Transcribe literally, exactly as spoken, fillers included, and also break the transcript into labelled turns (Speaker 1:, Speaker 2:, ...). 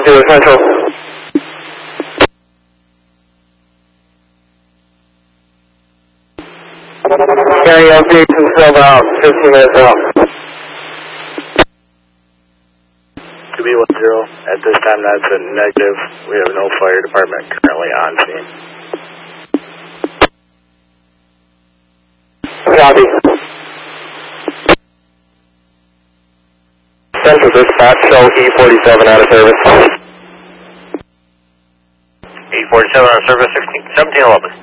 Speaker 1: zero Central. County L P still out, fifteen minutes out.
Speaker 2: two B one zero, at this time that's a negative. We have no fire department currently on scene.
Speaker 1: Copy. Central dispatch, show E forty-seven out of service.
Speaker 2: E forty-seven out of service, sixteen, seventeen eleven.